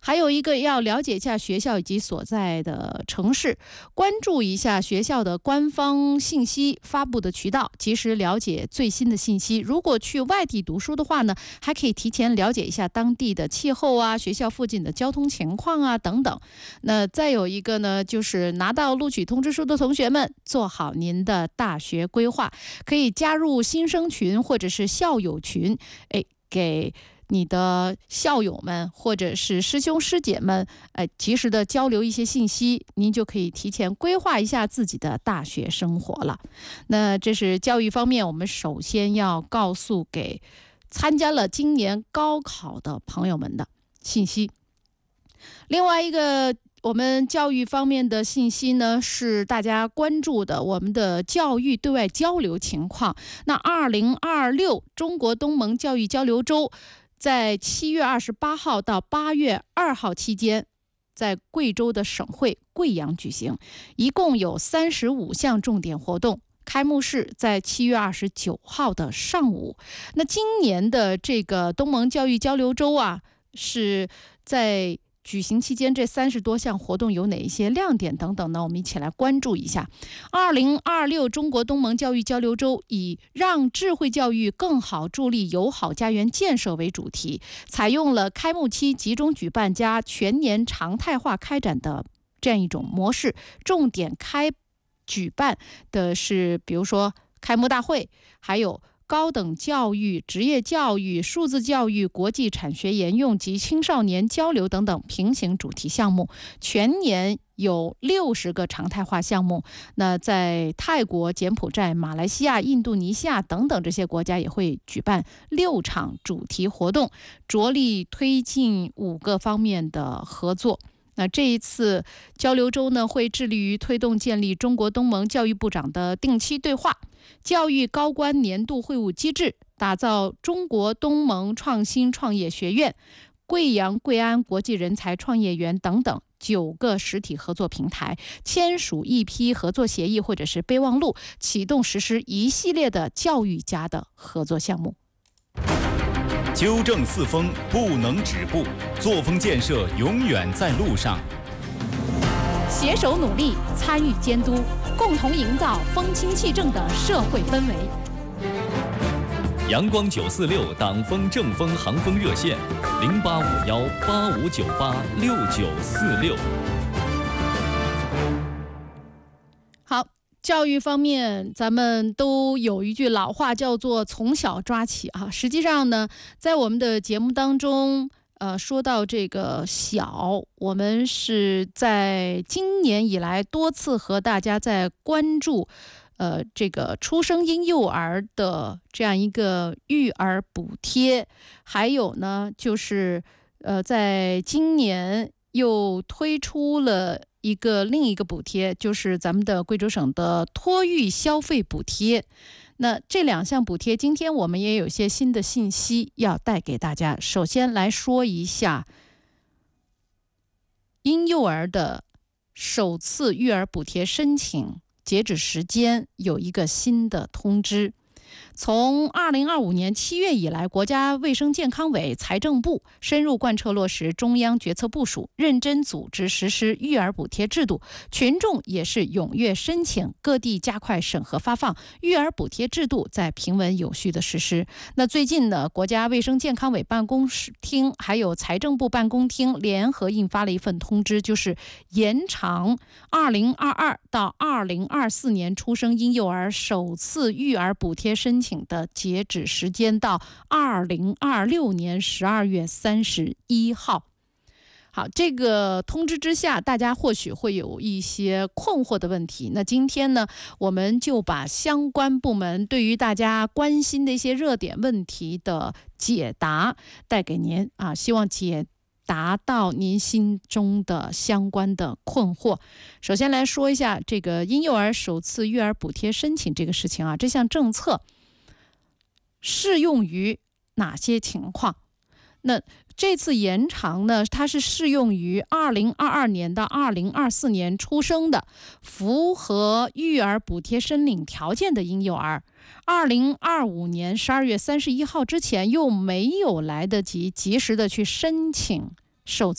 还有一个要了解一下学校以及所在的城市，关注一下学校的官方信息发布的渠道，及时了解最新的信息。如果去外地读书的话呢，还可以提前了解一下当地的气候啊、学校附近的交通情况啊等等。那再有一个呢，就是拿到录取通知书的同学们，做好您的大学规划，可以加入新生群或者是校友群，给你的校友们或者是师兄师姐们，及时的交流一些信息，您就可以提前规划一下自己的大学生活了。那这是教育方面，我们首先要告诉给参加了今年高考的朋友们的信息。另外一个我们教育方面的信息呢，是大家关注的我们的教育对外交流情况。那2026中国东盟教育交流周在7月28号到8月2号期间，在贵州的省会贵阳举行，一共有35项重点活动。开幕式在7月29号的上午。那今年的这个东盟教育交流周啊，是在举行期间这30多项活动有哪一些亮点等等呢？我们一起来关注一下。2026中国东盟教育交流周以让智慧教育更好助力友好家园建设为主题，采用了开幕期集中举办加全年常态化开展的这样一种模式。重点举办的是比如说开幕大会，还有高等教育、职业教育、数字教育、国际产学研用及青少年交流等等平行主题项目。全年有60个常态化项目。那在泰国、柬埔寨、马来西亚、印度尼西亚等等这些国家也会举办6场主题活动，着力推进5个方面的合作。那这一次交流周呢，会致力于推动建立中国东盟教育部长的定期对话、教育高官年度会晤机制，打造中国东盟创新创业学院、贵阳贵安国际人才创业园等等9个实体合作平台，签署一批合作协议或者是备忘录，启动实施一系列的教育家的合作项目。 纠正四风不能止步，作风建设永远在路上。 携手努力，参与监督，共同营造风清气正的社会氛围。 阳光946党风正风航风热线：085185986946。 好。教育方面，咱们都有一句老话叫做从小抓起啊。实际上呢，在我们的节目当中，说到这个小，我们是在今年以来多次和大家在关注，这个出生婴幼儿的这样一个育儿补贴，还有呢，就是在今年又推出了另一个补贴，就是咱们的贵州省的托育消费补贴。那这2项补贴，今天我们也有些新的信息要带给大家。首先来说一下婴幼儿的首次育儿补贴申请截止时间有一个新的通知。从2025年7月以来，国家卫生健康委、财政部深入贯彻落实中央决策部署，认真组织实施育儿补贴制度，群众也是踊跃申请，各地加快审核发放，育儿补贴制度在平稳有序的实施。那最近呢，国家卫生健康委办公厅还有财政部办公厅联合印发了一份通知，就是延长2022到2024年出生婴幼儿首次育儿补贴申请的截止时间到2026年12月31号。好，这个通知之下，大家或许会有一些困惑的问题。那今天呢，我们就把相关部门对于大家关心的一些热点问题的解答带给您啊，希望解答到您心中的相关的困惑。首先来说一下这个婴幼儿首次育儿补贴申请这个事情啊，这项政策适用于哪些情况？那这次延长呢，它是适用于2022年到2024年出生的符合育儿补贴申领条件的婴幼儿，2025年12月31号之前又没有来得及及时的去申请首次